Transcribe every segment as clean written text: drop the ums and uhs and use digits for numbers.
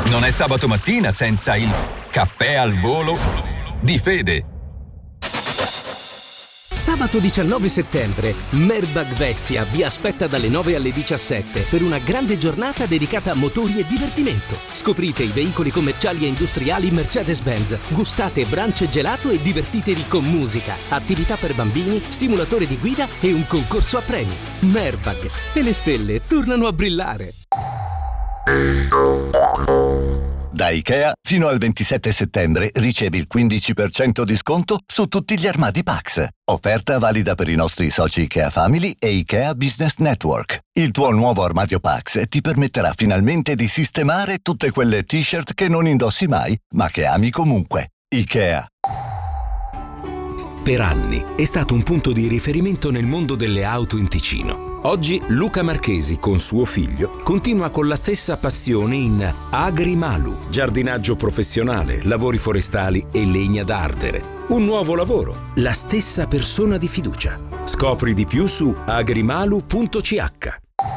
Non è sabato mattina senza il caffè al volo di Fede. Sabato 19 settembre, Merbag Vezia vi aspetta dalle 9 alle 17 per una grande giornata dedicata a motori e divertimento. Scoprite i veicoli commerciali e industriali Mercedes-Benz, gustate brunch gelato e divertitevi con musica, attività per bambini, simulatore di guida e un concorso a premi. Merbag, e le stelle tornano a brillare. Da IKEA fino al 27 settembre ricevi il 15% di sconto su tutti gli armadi Pax. Offerta valida per i nostri soci IKEA Family e IKEA Business Network. Il tuo nuovo armadio Pax ti permetterà finalmente di sistemare tutte quelle t-shirt che non indossi mai, ma che ami comunque. IKEA. Per anni è stato un punto di riferimento nel mondo delle auto in Ticino. Oggi Luca Marchesi, con suo figlio, continua con la stessa passione in Agrimalu, giardinaggio professionale, lavori forestali e legna da ardere. Un nuovo lavoro, la stessa persona di fiducia. Scopri di più su agrimalu.ch.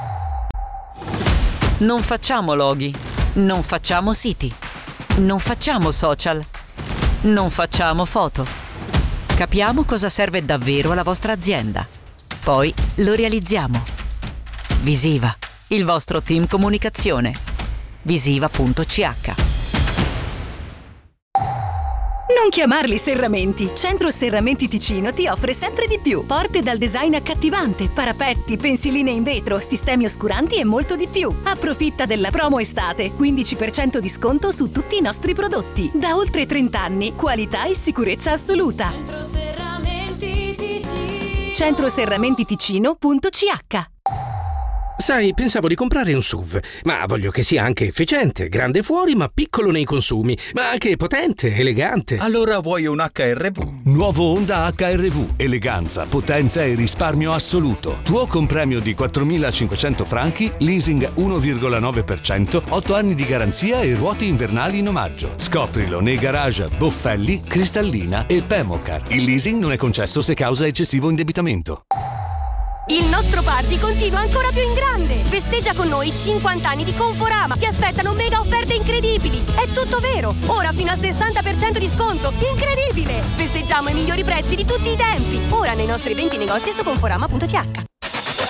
Non facciamo loghi, non facciamo siti, non facciamo social, non facciamo foto. Capiamo cosa serve davvero alla vostra azienda. Poi lo realizziamo. Visiva, il vostro team comunicazione. Visiva.ch. Non chiamarli serramenti. Centro Serramenti Ticino ti offre sempre di più. Porte dal design accattivante, parapetti, pensiline in vetro, sistemi oscuranti e molto di più. Approfitta della promo estate. 15% di sconto su tutti i nostri prodotti. Da oltre 30 anni, qualità e sicurezza assoluta. Centro Serramenti Ticino. centroserramentiticino.ch. Sai, pensavo di comprare un SUV, ma voglio che sia anche efficiente, grande fuori ma piccolo nei consumi, ma anche potente, elegante. Allora vuoi un HRV? Nuovo Honda HRV, eleganza, potenza e risparmio assoluto. Tuo compremio di 4.500 franchi, leasing 1,9%, 8 anni di garanzia e ruote invernali in omaggio. Scoprilo nei garage Boffelli, Cristallina e Pemocar. Il leasing non è concesso se causa eccessivo indebitamento. Il nostro party continua ancora più in grande. Festeggia con noi 50 anni di Conforama. Ti aspettano mega offerte incredibili. È tutto vero. Ora fino al 60% di sconto. Incredibile! Festeggiamo i migliori prezzi di tutti i tempi. Ora nei nostri 20 negozi su conforama.ch.